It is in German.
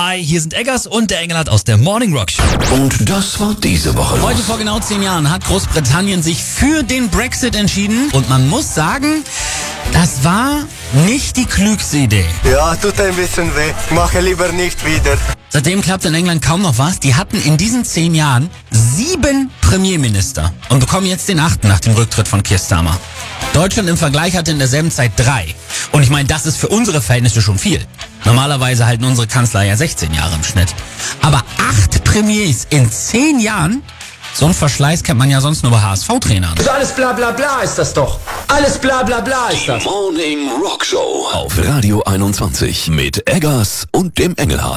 Hi, hier sind Eggers und der Engelhardt aus der Morning Rock Show. Und das war diese Woche. Heute vor genau 10 Jahren hat Großbritannien sich für den Brexit entschieden. Und man muss sagen, das war nicht die klügste Idee. Ja, tut ein bisschen weh. Mache lieber nicht wieder. Seitdem klappt in England kaum noch was. Die hatten in diesen 10 Jahren 7 Premierminister und bekommen jetzt den 8. nach dem Rücktritt von Keir Starmer. Deutschland im Vergleich hatte in derselben Zeit 3. Und ich meine, das ist für unsere Verhältnisse schon viel. Normalerweise halten unsere Kanzler ja 16 Jahre im Schnitt. Aber 8 Premiers in 10 Jahren? So einen Verschleiß kennt man ja sonst nur bei HSV-Trainern. So alles bla bla bla ist das doch. Alles bla bla bla ist das. Morning Rock Show auf Radio 21 mit Eggers und dem Engelhardt.